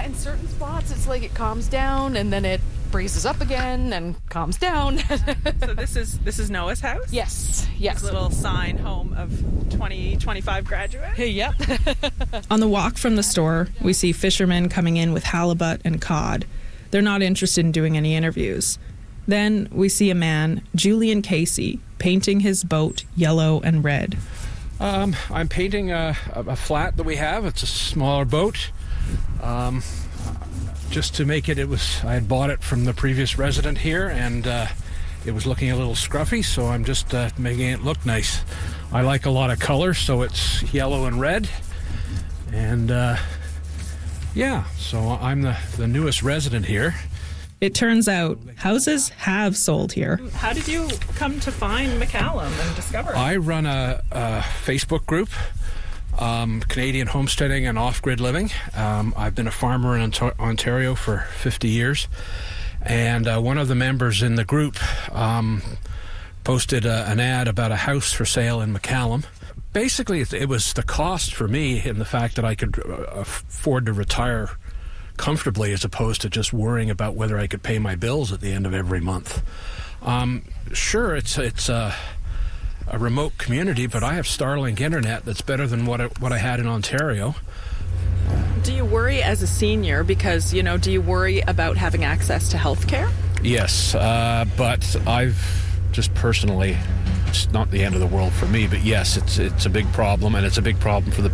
in certain spots it's like it calms down and then it breezes up again and calms down. So this is Noah's house? Yes. His little sign, home of 2025 graduates? Yep. On the walk from the store, we see fishermen coming in with halibut and cod. They're not interested in doing any interviews. Then we see a man, Julian Casey, painting his boat yellow and red. I'm painting a flat that we have. It's a smaller boat. Just to make it, I had bought it from the previous resident here, and it was looking a little scruffy, so I'm just making it look nice. I like a lot of color, so it's yellow and red. And so I'm the newest resident here. It turns out houses have sold here. How did you come to find McCallum and discover it? I run a Facebook group, Canadian Homesteading and Off-Grid Living. I've been a farmer in Ontario for 50 years, and one of the members in the group posted an ad about a house for sale in McCallum. Basically, it was the cost for me in the fact that I could afford to retire comfortably as opposed to just worrying about whether I could pay my bills at the end of every month. Sure, it's a remote community, but I have Starlink internet that's better than what I had in Ontario. Do you worry as a senior because, do you worry about having access to health care? Yes, but I've just personally, it's not the end of the world for me, but yes, it's a big problem, and it's a big problem for the